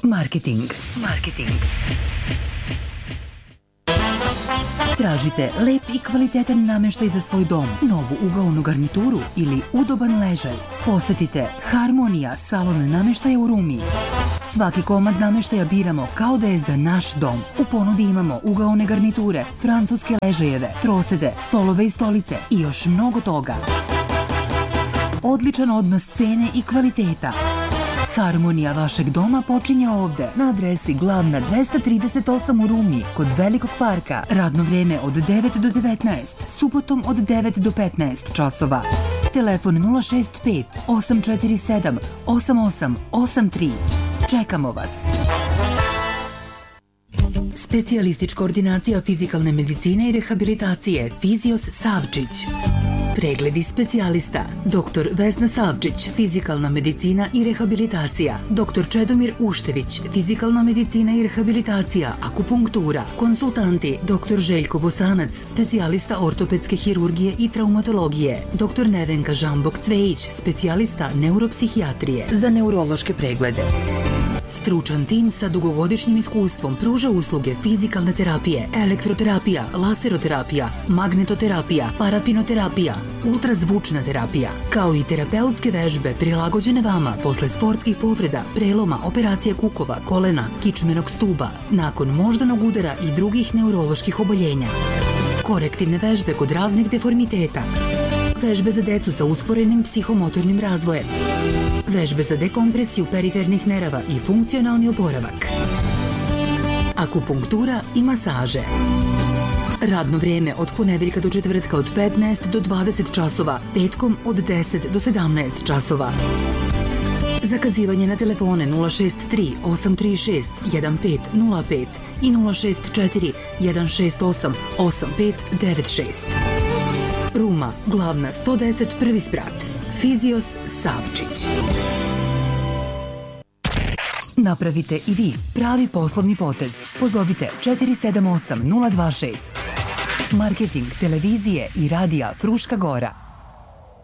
Marketing. Tražite lep i kvalitetan nameštaj za svoj dom, novu ugaonu garnituru ili udoban ležaj. Posetite Harmonija salon nameštaja u Rumi. Svaki komad nameštaja biramo kao da je za naš dom. U ponudi imamo ugaone garniture, francuske ležajeve, trosede, stolove i stolice i još mnogo toga. Odličan odnos cene i kvaliteta. Harmonija vašeg doma počinje ovde, na adresi Glavna 238 u Rumi, kod Velikog parka. Radno vreme od 9 do 19, subotom od 9 do 15 časova. Telefon 065 847 8883. Čekamo vas. Specijalistička ordinacija fizikalne medicine i rehabilitacije Fizios Savčić. Pregledi specijalista. Dr. Vesna Savčić, fizikalna medicina i rehabilitacija. Dr. Čedomir Uštević, fizikalna medicina i rehabilitacija, akupunktura. Konsultanti. Dr. Željko Bosanac, specijalista ortopedske hirurgije i traumatologije. Dr. Nevenka Žambok-Cvejić, specijalista neuropsihijatrije za neurološke preglede. Stručan tim sa dugogodišnjim iskustvom pruža usluge fizikalne terapije, elektroterapija, laseroterapija, magnetoterapija, parafinoterapija, ultrazvučna terapija, kao i terapeutske vežbe prilagođene vama posle sportskih povreda, preloma, operacije kukova, kolena, kičmenog stuba, nakon moždanog udara i drugih neuroloških oboljenja. Korektivne vežbe kod raznih deformiteta. Vežbe za decu sa usporenim psihomotornim razvojem. Vežbe za dekompresiju perifernih nerava i funkcionalni oporavak. Akupunktura i masaže. Radno vrijeme od ponedeljka do četvrtka od 15 do 20 časova, petkom od 10 do 17 časova. Zakazivanje na telefone 063 836 1505 i 064 168 8596. Ruma, Glavna 110, prvi sprat. Fizios Savčić. Napravite i vi pravi poslovni potez. Pozovite 478 026. Marketing televizije i radija Fruška Gora.